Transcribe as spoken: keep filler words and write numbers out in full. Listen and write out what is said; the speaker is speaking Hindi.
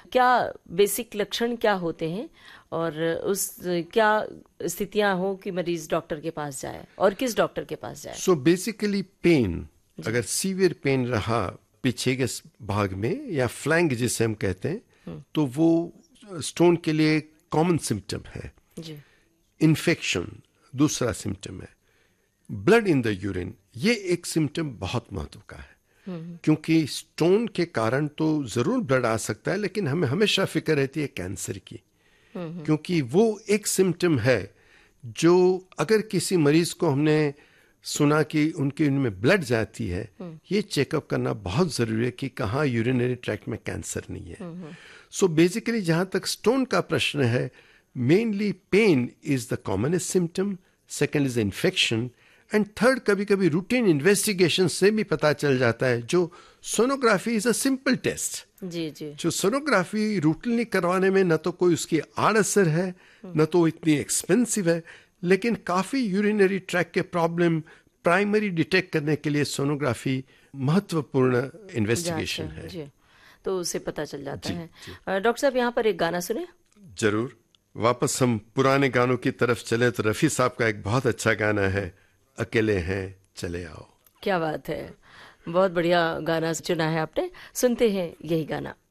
क्या बेसिक लक्षण क्या होते हैं और उस क्या स्थितियां हो कि मरीज डॉक्टर के पास जाए और किस डॉक्टर के पास जाए? सो बेसिकली पेन, अगर सीवियर पेन रहा पीछे के भाग में या फ्लैंक जिसे हम कहते हैं, तो वो स्टोन के लिए कॉमन सिम्टम है जी। इन्फेक्शन दूसरा सिम्टम है। ब्लड इन द यूरिन ये एक सिम्टम बहुत महत्व का है, क्योंकि स्टोन के कारण तो जरूर ब्लड आ सकता है, लेकिन हमें हमेशा फिक्र रहती है कैंसर की, क्योंकि वो एक सिम्टम है जो अगर किसी मरीज को हमने सुना कि उनके उनमें ब्लड जाती है, ये चेकअप करना बहुत जरूरी है कि कहाँ यूरिनरी ट्रैक्ट में कैंसर नहीं है। सो बेसिकली जहां तक स्टोन का प्रश्न है, mainly pen is the commonest symptom, second is infection, and third कभी कभी रूटीन इन्वेस्टिगेशन से भी पता चल जाता है। जो sonography is a simple test, जी जी। जो सोनोग्राफी रूटीनली करवाने में न तो कोई उसकी आड़ असर है, न तो इतनी एक्सपेंसिव है, लेकिन काफी यूरिनरी ट्रैक के प्रॉब्लम प्राइमरी डिटेक्ट करने के लिए सोनोग्राफी महत्वपूर्ण इन्वेस्टिगेशन है जी। तो उसे पता चल जाता जी, है। जी। डॉक्टर साहब यहाँ पर एक गाना सुने। जरूर। वापस हम पुराने गानों की तरफ चले तो रफी साहब का एक बहुत अच्छा गाना है, अकेले हैं चले आओ। क्या बात है, बहुत बढ़िया गाना चुना है आपने। सुनते हैं यही गाना।